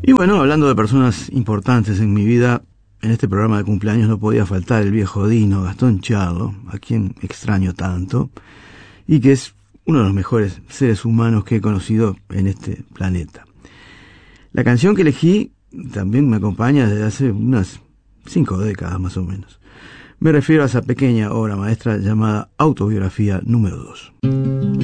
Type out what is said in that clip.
Y bueno, hablando de personas importantes en mi vida, en este programa de cumpleaños no podía faltar el viejo Dino, Gastón Charlo, a quien extraño tanto, y que es uno de los mejores seres humanos que he conocido en este planeta. La canción que elegí también me acompaña desde hace unas 5 décadas más o menos. Me refiero a esa pequeña obra maestra llamada Autobiografía número 2.